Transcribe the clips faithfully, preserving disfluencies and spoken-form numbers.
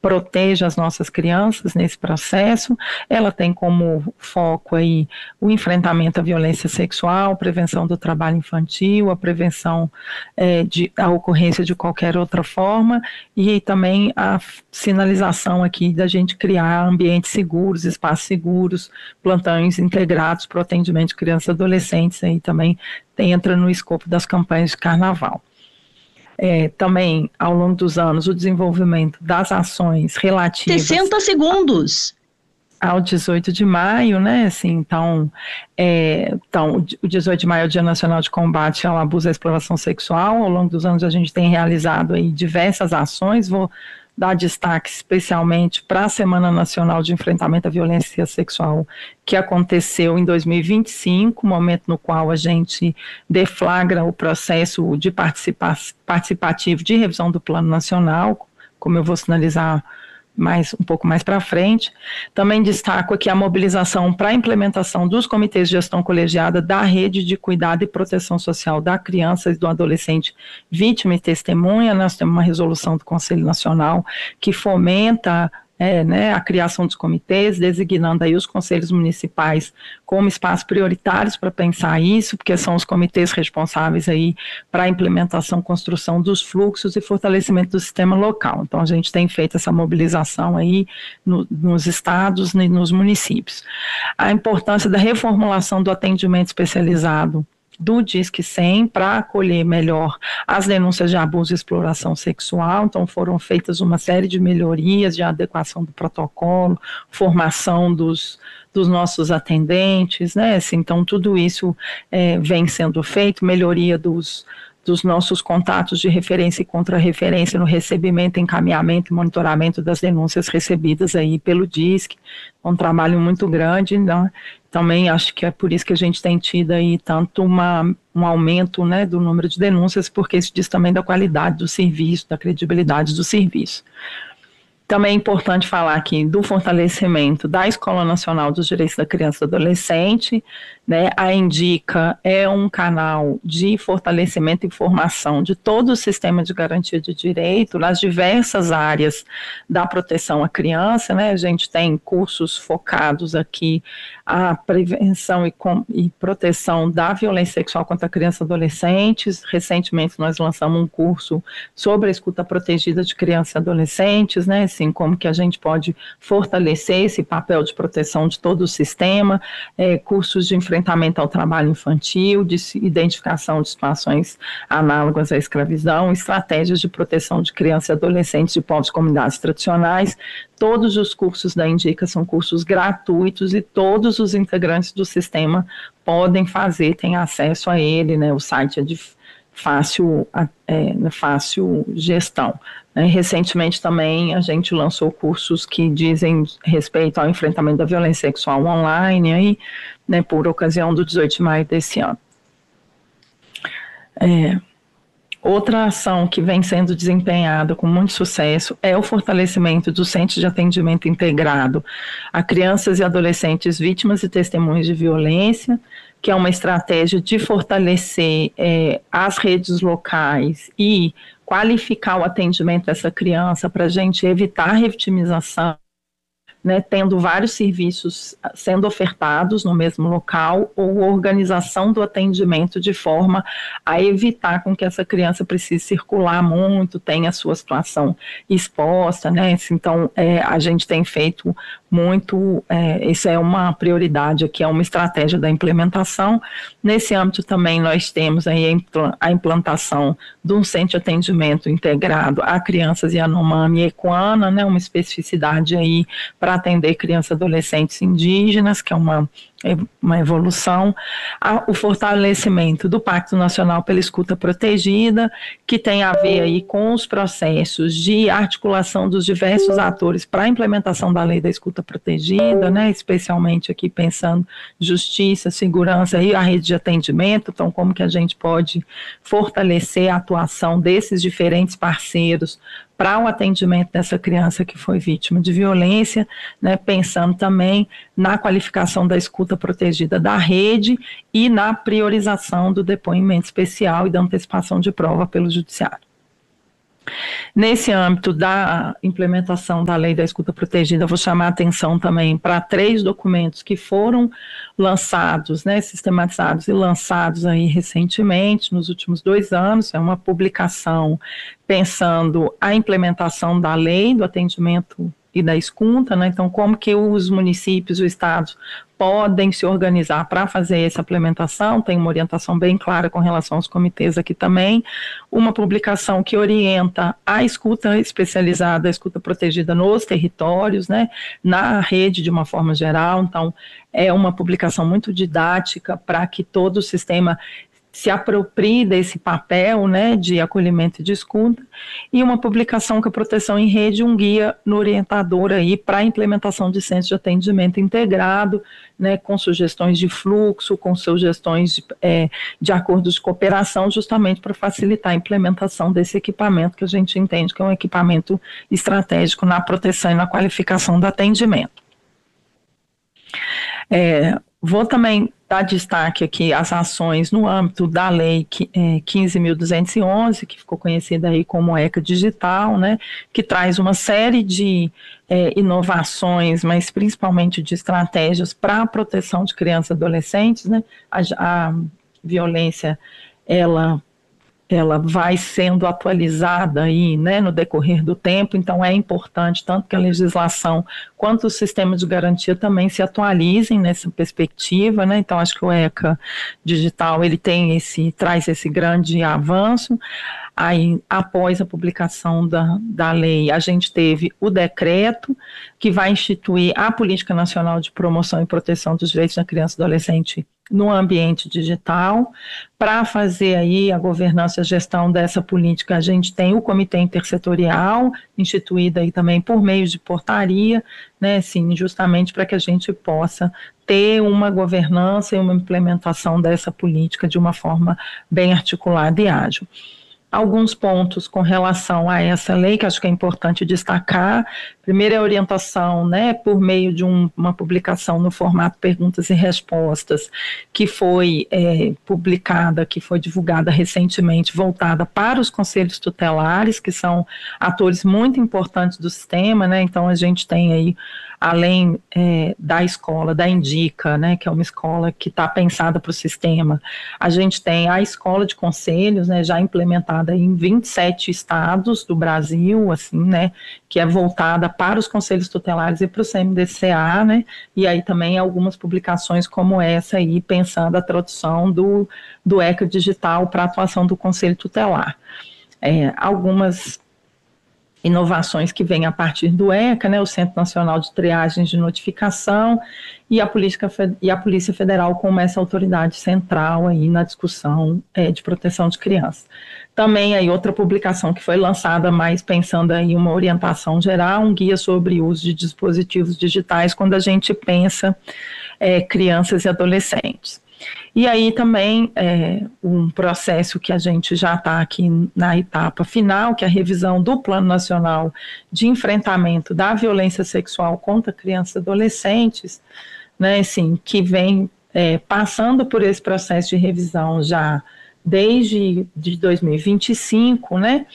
proteja as nossas crianças nesse processo. Ela tem como foco aí o enfrentamento à violência sexual, prevenção do trabalho infantil, a prevenção é, de, a ocorrência de qualquer outra forma, e também a sinalização aqui da gente criar ambientes seguros, espaços seguros, plantões integrados para o atendimento de crianças e adolescentes, aí também entra no escopo das campanhas de carnaval. É, também, ao longo dos anos, o desenvolvimento das ações relativas... sessenta segundos! Ao dezoito de maio, né, assim, então, é, então, o dezoito de maio é o Dia Nacional de Combate ao Abuso e à Exploração Sexual. Ao longo dos anos a gente tem realizado aí diversas ações, vou dar destaque especialmente para a Semana Nacional de Enfrentamento à Violência Sexual, que aconteceu em dois mil e vinte e cinco, momento no qual a gente deflagra o processo de participa- participativo de revisão do Plano Nacional, como eu vou sinalizar mais, um pouco mais para frente. Também destaco aqui a mobilização para a implementação dos comitês de gestão colegiada da rede de cuidado e proteção social da criança e do adolescente vítima e testemunha. Nós temos uma resolução do Conselho Nacional que fomenta É, né, a criação dos comitês, designando aí os conselhos municipais como espaços prioritários para pensar isso, porque são os comitês responsáveis aí para a implementação, construção dos fluxos e fortalecimento do sistema local. Então, a gente tem feito essa mobilização aí no, nos estados e nos municípios. A importância da reformulação do atendimento especializado do Disque cem para acolher melhor as denúncias de abuso e exploração sexual. Então foram feitas uma série de melhorias, de adequação do protocolo, formação dos, dos nossos atendentes, né? Assim, então tudo isso é, vem sendo feito, melhoria dos dos nossos contatos de referência e contra-referência no recebimento, encaminhamento e monitoramento das denúncias recebidas aí pelo Disque, um trabalho muito grande, né? Também acho que é por isso que a gente tem tido aí tanto uma, um aumento, né, do número de denúncias, porque isso diz também da qualidade do serviço, da credibilidade do serviço. Também é importante falar aqui do fortalecimento da Escola Nacional dos Direitos da Criança e do Adolescente, né? A Indica é um canal de fortalecimento e formação de todo o sistema de garantia de direito nas diversas áreas da proteção à criança, né? A gente tem cursos focados aqui à prevenção e, com, e proteção da violência sexual contra crianças e adolescentes. Recentemente nós lançamos um curso sobre a escuta protegida de crianças e adolescentes, né? Assim, como que a gente pode fortalecer esse papel de proteção de todo o sistema, é, cursos de enfrentamento ao trabalho infantil, de identificação de situações análogas à escravidão, estratégias de proteção de crianças e adolescentes de povos e comunidades tradicionais. Todos os cursos da Indica são cursos gratuitos e todos os integrantes do sistema podem fazer, têm acesso a ele, né? O site é de fácil, é, fácil gestão. Recentemente também a gente lançou cursos que dizem respeito ao enfrentamento da violência sexual online, aí, né, por ocasião do dezoito de maio desse ano. É, outra ação que vem sendo desempenhada com muito sucesso é o fortalecimento do Centro de Atendimento Integrado a crianças e adolescentes vítimas e testemunhas de violência, que é uma estratégia de fortalecer é, as redes locais e qualificar o atendimento dessa criança para a gente evitar a revitimização, né, tendo vários serviços sendo ofertados no mesmo local, ou organização do atendimento de forma a evitar com que essa criança precise circular muito, tenha a sua situação exposta, né? Então, é, a gente tem feito muito, é, isso é uma prioridade aqui, é uma estratégia da implementação. Nesse âmbito também nós temos aí a implantação de um centro de atendimento integrado a crianças Yanomami e Equana, né, uma especificidade aí para atender crianças e adolescentes indígenas, que é uma, uma evolução, o fortalecimento do Pacto Nacional pela Escuta Protegida, que tem a ver aí com os processos de articulação dos diversos atores para a implementação da lei da escuta protegida, né, especialmente aqui pensando justiça, segurança e a rede de atendimento. Então, como que a gente pode fortalecer a atuação desses diferentes parceiros para o atendimento dessa criança que foi vítima de violência, né, pensando também na qualificação da escuta protegida da rede e na priorização do depoimento especial e da antecipação de prova pelo judiciário. Nesse âmbito da implementação da lei da escuta protegida, vou chamar a atenção também para três documentos que foram lançados, né, sistematizados e lançados aí recentemente, nos últimos dois anos. É uma publicação pensando a implementação da lei do atendimento e da escuta, né? Então, como que os municípios, os estados podem se organizar para fazer essa implementação. Tem uma orientação bem clara com relação aos comitês aqui também, uma publicação que orienta a escuta especializada, a escuta protegida nos territórios, né, na rede de uma forma geral. Então, é uma publicação muito didática para que todo o sistema se aproprie desse papel, né, de acolhimento e de escuta, e uma publicação com a Proteção em Rede, um guia no orientador aí para a implementação de centros de atendimento integrado, né, com sugestões de fluxo, com sugestões de, é, de acordos de cooperação, justamente para facilitar a implementação desse equipamento, que a gente entende que é um equipamento estratégico na proteção e na qualificação do atendimento. É, vou também dar destaque aqui às ações no âmbito da lei quinze mil duzentos e onze, que ficou conhecida aí como ECA Digital, né, que traz uma série de é, inovações, mas principalmente de estratégias para a proteção de crianças e adolescentes, né. A, a violência, ela ela vai sendo atualizada aí, né, no decorrer do tempo. Então é importante tanto que a legislação quanto o sistema de garantia também se atualizem nessa perspectiva, né. Então acho que o ECA Digital, ele tem esse, traz esse grande avanço. Aí, após a publicação da, da lei, a gente teve o decreto que vai instituir a Política Nacional de Promoção e Proteção dos Direitos da Criança e do Adolescente no ambiente digital. Para fazer aí a governança e a gestão dessa política, a gente tem o Comitê Intersetorial, instituído aí também por meio de portaria, né, assim, justamente para que a gente possa ter uma governança e uma implementação dessa política de uma forma bem articulada e ágil. Alguns pontos com relação a essa lei que acho que é importante destacar. Primeiro é a orientação, né, por meio de um, uma publicação no formato perguntas e respostas, que foi é, publicada, que foi divulgada recentemente, voltada para os conselhos tutelares, que são atores muito importantes do sistema, né. Então a gente tem aí, além é, da escola, da Indica, né, que é uma escola que está pensada para o sistema, a gente tem a escola de conselhos, né, já implementada em vinte e sete estados do Brasil, assim, né, que é voltada para os conselhos tutelares e para o C M D C A, né, e aí também algumas publicações como essa aí, pensando a tradução do, do ECA Digital para a atuação do conselho tutelar. É, algumas inovações que vêm a partir do ECA, né, o Centro Nacional de Triagens de Notificação, e a, política, e a Polícia Federal como essa autoridade central aí na discussão é, de proteção de crianças. Também aí outra publicação que foi lançada, mais pensando em uma orientação geral, um guia sobre o uso de dispositivos digitais quando a gente pensa é, crianças e adolescentes. E aí também é, um processo que a gente já está aqui na etapa final, que é a revisão do Plano Nacional de Enfrentamento da Violência Sexual contra Crianças e Adolescentes, né, assim, que vem é, passando por esse processo de revisão já desde de dois mil e vinte e cinco, né,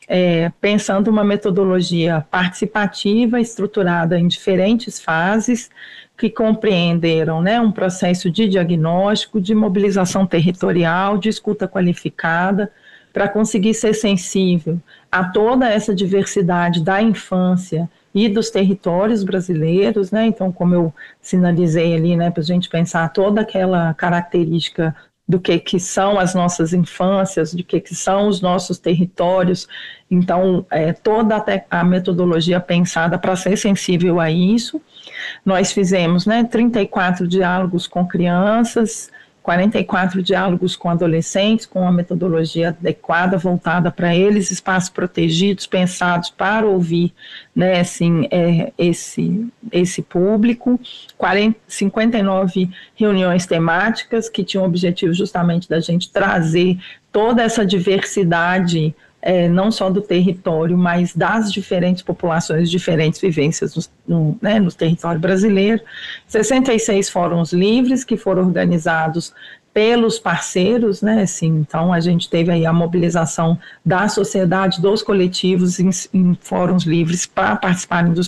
é, pensando uma metodologia participativa, estruturada em diferentes fases, que compreenderam, né, um processo de diagnóstico, de mobilização territorial, de escuta qualificada, para conseguir ser sensível a toda essa diversidade da infância e dos territórios brasileiros, né. Então, como eu sinalizei ali, né, para a gente pensar toda aquela característica do que, que são as nossas infâncias, de que, que são os nossos territórios. Então, é, toda a, a metodologia pensada para ser sensível a isso. Nós fizemos, né, trinta e quatro diálogos com crianças, quarenta e quatro diálogos com adolescentes, com uma metodologia adequada, voltada para eles, espaços protegidos, pensados para ouvir, né, assim, é, esse, esse público, quarenta, cinquenta e nove reuniões temáticas que tinham o objetivo justamente da gente trazer toda essa diversidade, É, não só do território, mas das diferentes populações, diferentes vivências no, no, né, no território brasileiro. sessenta e seis fóruns livres que foram organizados pelos parceiros, né, assim, então a gente teve aí a mobilização da sociedade, dos coletivos em, em fóruns livres para participarem dos